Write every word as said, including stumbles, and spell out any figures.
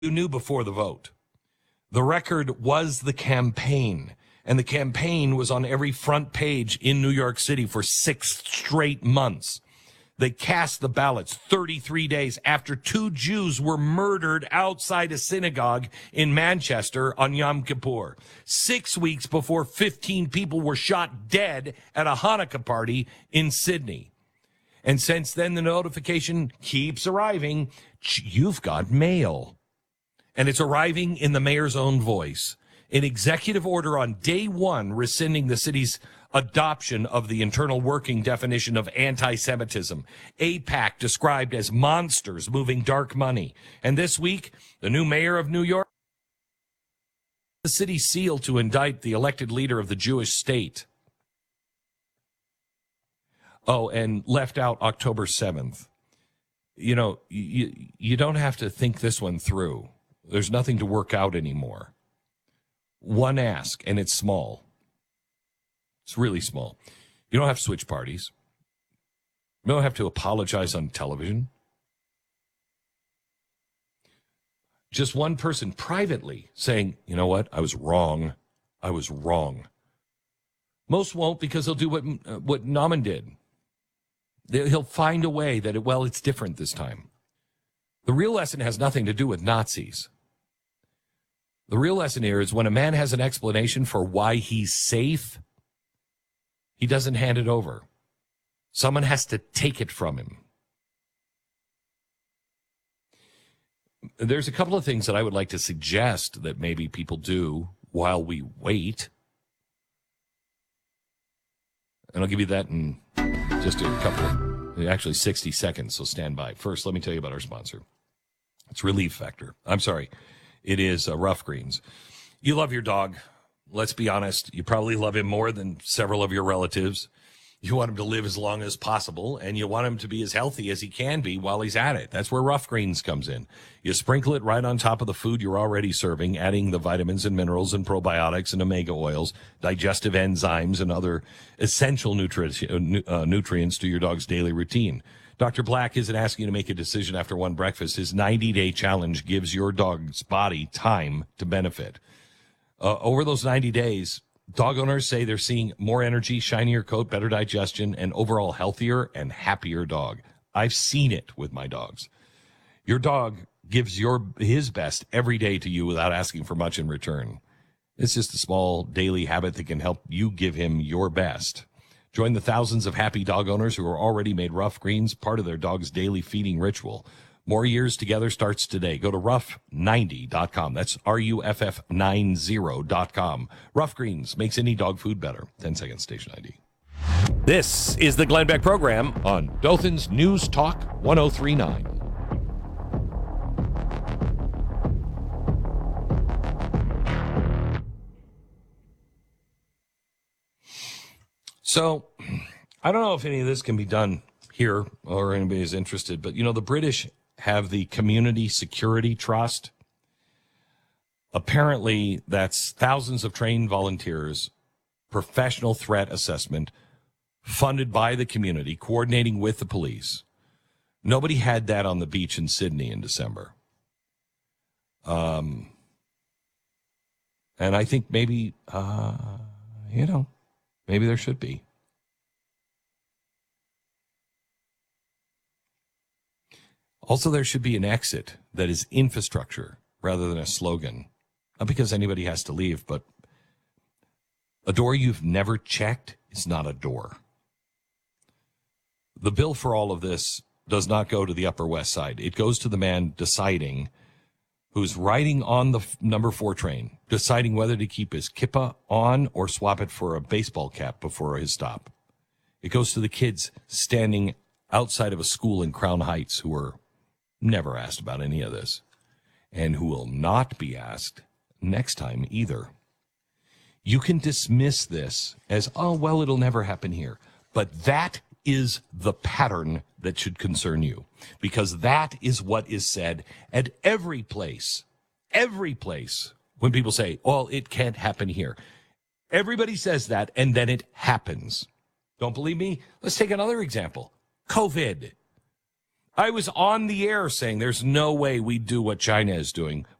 You knew before the vote. The record was the campaign, and the campaign was on every front page in New York City for six straight months. They cast the ballots thirty-three days after two Jews were murdered outside a synagogue in Manchester on Yom Kippur. Six weeks before fifteen people were shot dead at a Hanukkah party in Sydney. And since then, the notification keeps arriving. You've got mail. And it's arriving in the mayor's own voice. An executive order on day one rescinding the city's adoption of the internal working definition of anti-Semitism. AIPAC described as monsters moving dark money. And this week, the new mayor of New York, the city sealed to indict the elected leader of the Jewish state. Oh, and left out October seventh. You know, you, you don't have to think this one through. There's nothing to work out anymore. One ask, and it's small. It's really small. You don't have to switch parties. You don't have to apologize on television. Just one person privately saying, you know what, I was wrong. I was wrong. Most won't, because they'll do what, uh, what Nauman did. They, he'll find a way that, it, well, it's different this time. The real lesson has nothing to do with Nazis. The real lesson here is when a man has an explanation for why he's safe, he doesn't hand it over. Someone has to take it from him. There's a couple of things that I would like to suggest that maybe people do while we wait. And I'll give you that in just a couple of, actually sixty seconds, so stand by. First, let me tell you about our sponsor. It's Relief Factor. I'm sorry. It is uh, Rough Greens. You love your dog. Let's be honest. You probably love him more than several of your relatives. You want him to live as long as possible, and you want him to be as healthy as he can be while he's at it. That's where Rough Greens comes in. You sprinkle it right on top of the food you're already serving, adding the vitamins and minerals and probiotics and omega oils, digestive enzymes, and other essential nutri- uh, nutrients to your dog's daily routine. Doctor Black isn't asking you to make a decision after one breakfast. His ninety-day challenge gives your dog's body time to benefit. Uh, over those ninety days, dog owners say they're seeing more energy, shinier coat, better digestion, and overall healthier and happier dog. I've seen it with my dogs. Your dog gives your his best every day to you without asking for much in return. It's just a small daily habit that can help you give him your best. Join the thousands of happy dog owners who are already made Rough Greens part of their dog's daily feeding ritual. More years together starts today. Go to rough ninety dot com. That's R U F F ninety dot com. Rough Greens makes any dog food better. ten second station I D. This is the Glenn Beck program on Dothan's News Talk one oh three point nine. So, I don't know if any of this can be done here or anybody is interested, but, you know, the British have the Community Security Trust. Apparently, that's thousands of trained volunteers, professional threat assessment, funded by the community, coordinating with the police. Nobody had that on the beach in Sydney in December. Um, and I think maybe, uh, you know, maybe there should be. Also, there should be an exit that is infrastructure rather than a slogan. Not because anybody has to leave, but a door you've never checked is not a door. The bill for all of this does not go to the Upper West Side. It goes to the man deciding, who's riding on the number four train, deciding whether to keep his kippah on or swap it for a baseball cap before his stop. It goes to the kids standing outside of a school in Crown Heights who are never asked about any of this, and who will not be asked next time either. You can dismiss this as, oh, well, it'll never happen here. But that is the pattern that should concern you, because that is what is said at every place, every place, when people say, well, it can't happen here. Everybody says that, and then it happens. Don't believe me? Let's take another example. COVID. I was on the air saying there's no way we do what China is doing.